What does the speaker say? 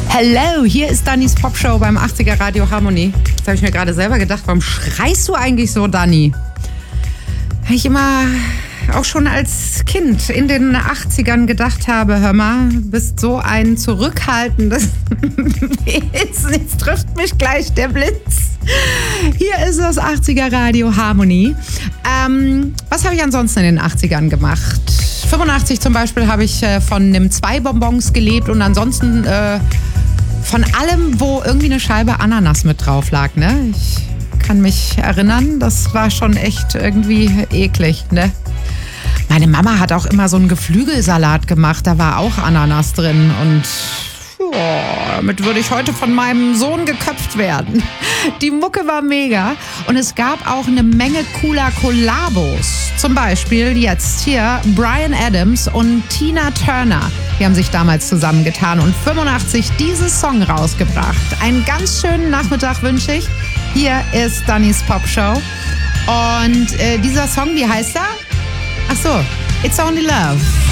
Hello, hier ist Dannys Popshow beim 80er Radio Harmony. Jetzt habe ich mir gerade selber gedacht, warum schreist du eigentlich so, Danny? Ich immer auch schon als Kind in den 80ern gedacht habe, hör mal, bist so ein zurückhaltendes Wesen. Jetzt trifft mich gleich der Blitz. Hier ist das 80er Radio Harmony. Was habe ich ansonsten in den 80ern gemacht? 85 zum Beispiel habe ich von einem 2-Bonbons gelebt und ansonsten von allem, wo irgendwie eine Scheibe Ananas mit drauf lag, ne? Ich kann mich erinnern, das war schon echt irgendwie eklig, ne? Meine Mama hat auch immer so einen Geflügelsalat gemacht, da war auch Ananas drin und damit würde ich heute von meinem Sohn geköpft werden. Die Mucke war mega und es gab auch eine Menge cooler Kollabos. Zum Beispiel jetzt hier Bryan Adams und Tina Turner. Die haben sich damals zusammengetan und 85 diesen Song rausgebracht. Einen ganz schönen Nachmittag wünsche ich. Hier ist Dannys Popshow. Und dieser Song, wie heißt er? Ach so, It's Only Love.